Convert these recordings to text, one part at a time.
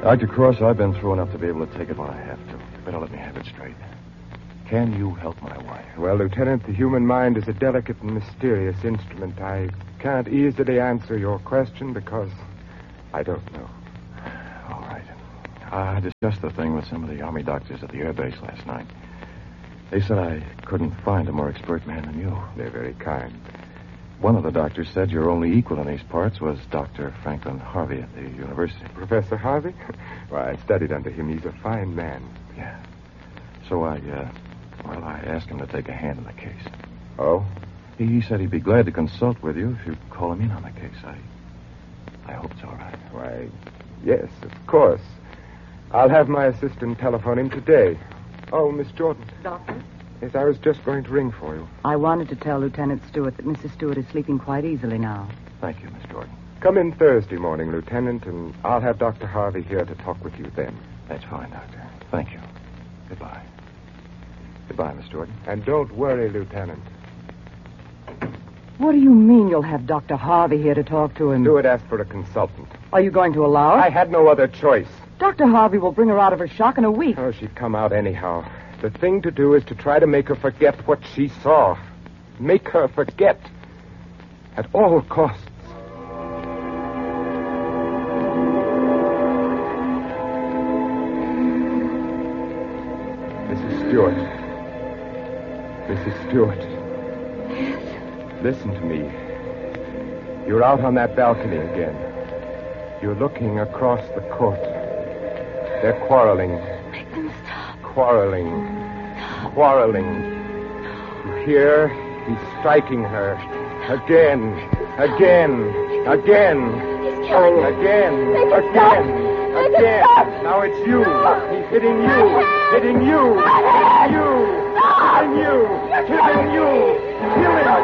Dr. Cross, I've been through enough to be able to take it when I have to. You better let me have it straight. Can you help my wife? Well, Lieutenant, the human mind is a delicate and mysterious instrument. I can't easily answer your question because I don't know. All right. I discussed the thing with some of the Army doctors at the air base last night. They said I couldn't find a more expert man than you. They're very kind. One of the doctors said your only equal in these parts was Dr. Franklin Harvey at the university. Professor Harvey? Why, I studied under him. He's a fine man. Yeah. So I asked him to take a hand in the case. Oh? He said he'd be glad to consult with you if you'd call him in on the case. I hope it's all right. Why, yes, of course. I'll have my assistant telephone him today. Oh, Miss Jordan. Doctor? Yes, I was just going to ring for you. I wanted to tell Lieutenant Stewart that Mrs. Stewart is sleeping quite easily now. Thank you, Miss Jordan. Come in Thursday morning, Lieutenant, and I'll have Dr. Harvey here to talk with you then. That's fine, Doctor. Thank you. Goodbye. Goodbye, Miss Jordan. And don't worry, Lieutenant. What do you mean you'll have Dr. Harvey here to talk to him? Stewart asked for a consultant. Are you going to allow it? I had no other choice. Dr. Harvey will bring her out of her shock in a week. Oh, she'd come out anyhow. The thing to do is to try to make her forget what she saw. Make her forget. At all costs. Mrs. Stewart. Mrs. Stewart. Yes? Listen to me. You're out on that balcony again. You're looking across the court. They're quarreling. Make them stop. Quarreling. Quarreling. You hear? He's striking her. Again. Again. Again. He's killing her. Again. Make it Again. stop. Make it Again. stop. Now it's you. No. He's hitting you. Hitting you. Hitting you. Hitting you. Hitting you. Kill him.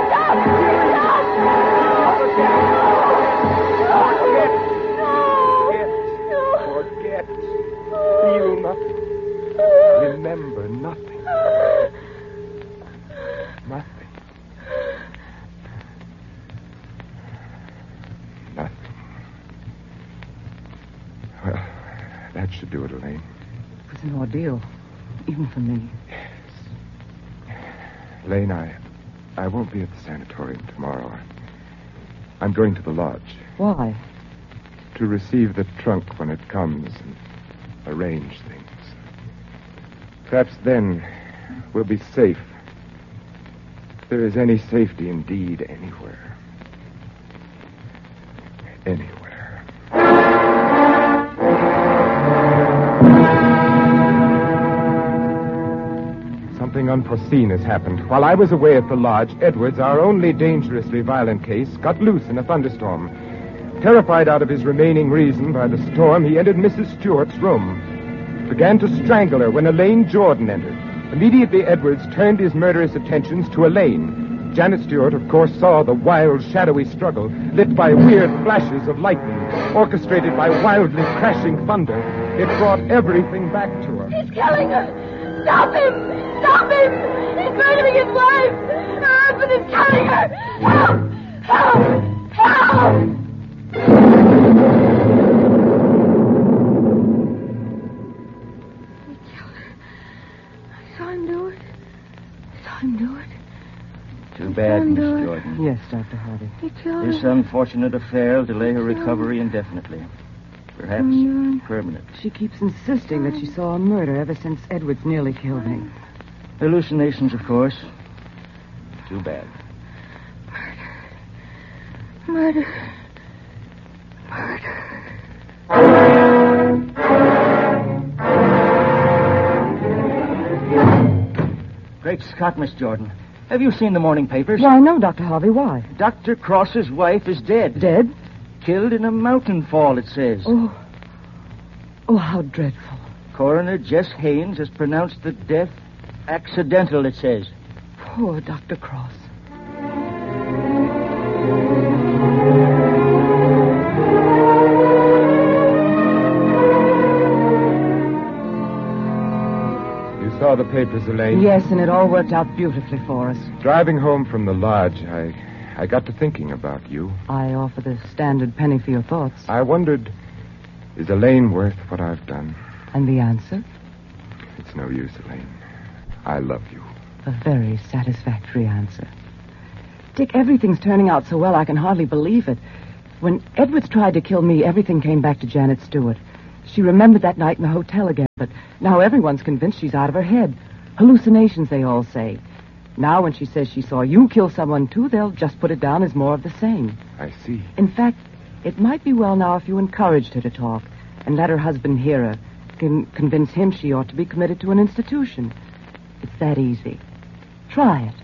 Forget. Feel nothing. Remember nothing. Nothing. Nothing. Well, that should do it, Elaine. It was an ordeal, even for me. Elaine, I won't be at the sanatorium tomorrow. I'm going to the lodge. Why? To receive the trunk when it comes and arrange things. Perhaps then we'll be safe. If there is any safety indeed anywhere. Anywhere. Something unforeseen has happened. While I was away at the lodge, Edwards, our only dangerously violent case, got loose in a thunderstorm. Terrified out of his remaining reason by the storm, he entered Mrs. Stewart's room. Began to strangle her when Elaine Jordan entered. Immediately, Edwards turned his murderous attentions to Elaine. Janet Stewart, of course, saw the wild, shadowy struggle, lit by weird flashes of lightning, orchestrated by wildly crashing thunder. It brought everything back to her. He's killing her. Stop him. Stop him. He's murdering his wife. Her husband is killing her. Help. Help. Help. Too bad, Miss Jordan. Yes, Dr. Harvey. This unfortunate affair will delay her recovery indefinitely. Perhaps permanent. She keeps insisting that she saw a murder ever since Edwards nearly killed me. Hallucinations, of course. Too bad. Murder. Great Scott, Miss Jordan. Have you seen the morning papers? Why, no, Dr. Harvey. Why? Dr. Cross's wife is dead. Dead? Killed in a mountain fall, it says. Oh. Oh, how dreadful. Coroner Jess Haynes has pronounced the death accidental, it says. Poor Dr. Cross. Saw the papers, Elaine? Yes, and it all worked out beautifully for us. Driving home from the lodge, I got to thinking about you. I offer the standard penny for your thoughts. I wondered Is Elaine worth what I've done? And the answer? It's no use, Elaine. I love you. A very satisfactory answer. Dick, everything's turning out so well I can hardly believe it. When Edwards tried to kill me, everything came back to Janet Stewart. She remembered that night in the hotel again, but now everyone's convinced she's out of her head. Hallucinations, they all say. Now when she says she saw you kill someone too, they'll just put it down as more of the same. I see. In fact, it might be well now if you encouraged her to talk and let her husband hear her, convince him she ought to be committed to an institution. It's that easy. Try it.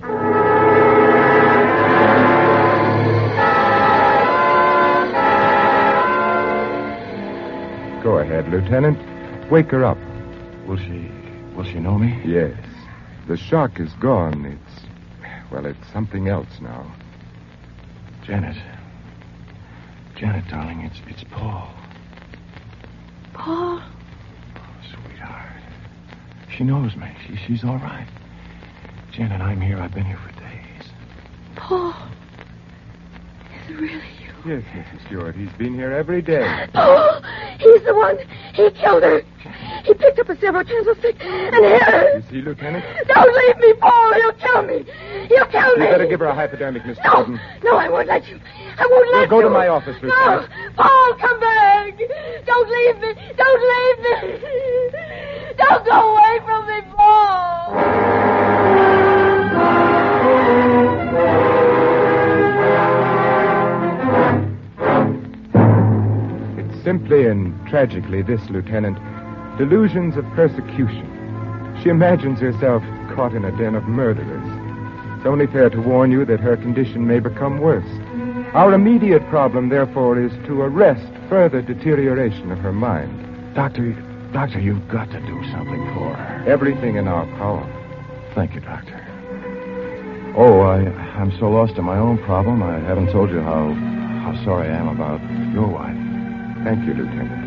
Go ahead, Lieutenant. Wake her up. Will she know me? Yes. The shock is gone. It's something else now. Janet, darling, it's Paul. Paul? Sweetheart. She knows me. She's all right. Janet, I'm here. I've been here for days. Paul? Is it really you? Yes, Mrs. Stewart. He's been here every day. Paul! He's the one. He killed her. He picked up a silver candlestick and hit her. You see, Lieutenant? Don't leave me, Paul. He'll kill me. He'll kill me. You better give her a hypodermic, Miss No, Gordon. no, I won't let you. I won't let you. Go to my office, Lieutenant. No, Paul, come back. Don't leave me. Don't leave me. Don't go away from me, Paul. Simply and tragically this, Lieutenant, delusions of persecution. She imagines herself caught in a den of murderers. It's only fair to warn you that her condition may become worse. Our immediate problem, therefore, is to arrest further deterioration of her mind. Doctor, you've got to do something for her. Everything in our power. Thank you, Doctor. Oh, I'm so lost in my own problem, I haven't told you how sorry I am about your wife. Thank you, Lieutenant.